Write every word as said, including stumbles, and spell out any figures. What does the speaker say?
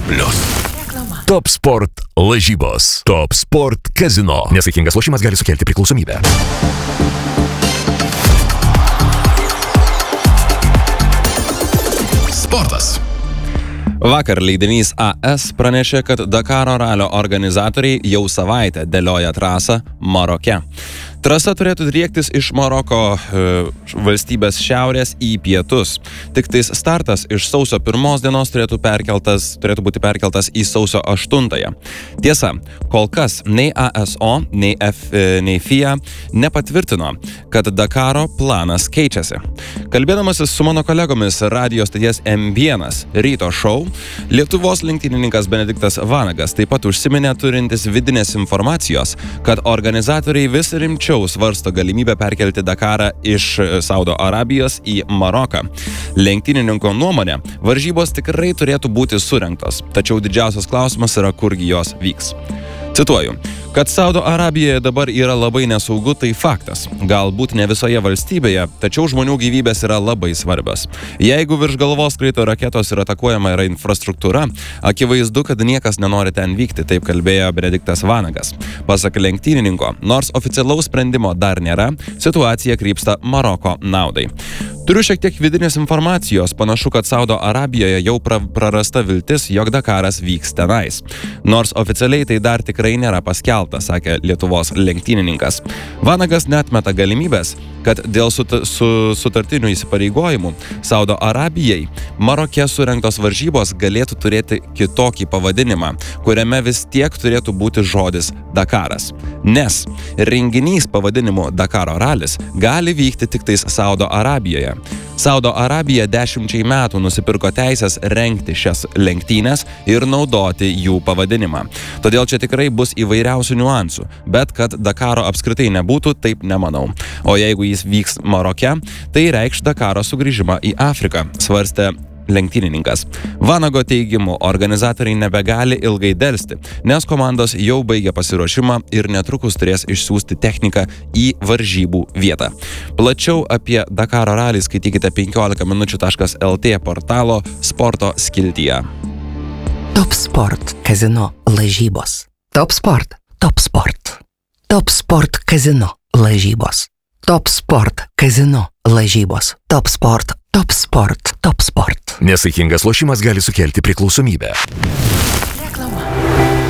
plius. Top Sport lažybos. Top Sport kazino. Nesaikingas lošimas gali sukelti priklausomybę. Sportas. Vakar leidinys A S pranešė, kad Dakaro ralio organizatoriai jau savaitę dėlioja trasą Maroke. Trasa turėtų driektis iš Maroko e, valstybės šiaurės į pietus. Tik tais startas iš sausio pirmos dienos turėtų, perkeltas, turėtų būti perkeltas į sausio aštuntąją. Tiesa, kol kas nei A S O, nei, F, e, nei F I A nepatvirtino, kad Dakaro planas keičiasi. Kalbėdamasis su mano kolegomis radio stoties M vienas ryto šou, Lietuvos lenktynininkas Benediktas Vanagas taip pat užsiminė turintis vidinės informacijos, kad organizatoriai vis rimčiau svarsto galimybę perkelti Dakarą iš Saudo Arabijos į Maroką. Lenktynininko nuomonė, varžybos tikrai turėtų būti surengtos, tačiau didžiausias klausimas yra, kurgi jos vyks. Cituoju, kad Saudo Arabijoje dabar yra labai nesaugu, tai faktas. Galbūt ne visoje valstybėje, tačiau žmonių gyvybės yra labai svarbios. Jeigu virš galvos skraido raketos ir atakuojama yra infrastruktūra, akivaizdu, kad niekas nenori ten vykti, taip kalbėjo Benediktas Vanagas. Pasak lenktynininko, nors oficialaus sprendimo dar nėra, situacija krypsta Maroko naudai. Turiu šiek tiek vidinės informacijos, panašu, kad Saudo Arabijoje jau pra prarasta viltis, jog Dakaras vyks tenais. Nors oficialiai tai dar tikrai nėra paskelbta, sakė Lietuvos lenktynininkas. Vanagas neatmeta galimybės, kad dėl sut su sutartinių įsipareigojimų Saudo Arabijai Maroke surengtos varžybos galėtų turėti kitokį pavadinimą, kuriame vis tiek turėtų būti žodis Dakaras. Nes renginys pavadinimu Dakaro ralis gali vykti tik tais Saudo Arabijoje. Saudo Arabija dešimčiai metų nusipirko teisės rengti šias lenktynes ir naudoti jų pavadinimą. Todėl čia tikrai bus įvairiausių niuansų, bet kad Dakaro apskritai nebūtų, taip nemanau. O jeigu jis vyks Maroke, tai reikš Dakaro sugrįžimą į Afriką, svarstė lenktynininkas. Vanago teigimu, organizatoriai nebegali ilgai delsti, nes komandos jau baigia pasiruošimą ir netrukus turės išsiųsti techniką į varžybų vietą. Plačiau apie Dakaro ralį skaitykite penkiolika minučių taškas L T portalo sporto skiltyje. Top Sport kazino lažybos. Top Sport. Top Sport. Top Sport kazino lažybos. Top Sport kazino lažybos. Top Sport. Top Sport. Top Sport. Nesaikingas lošimas gali sukelti priklausomybę. Reklama.